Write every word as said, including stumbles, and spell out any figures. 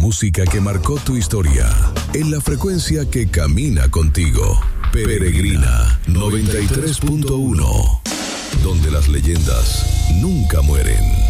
música que marcó tu historia, en la frecuencia que camina contigo. Peregrina noventa y tres punto uno, donde las leyendas nunca mueren.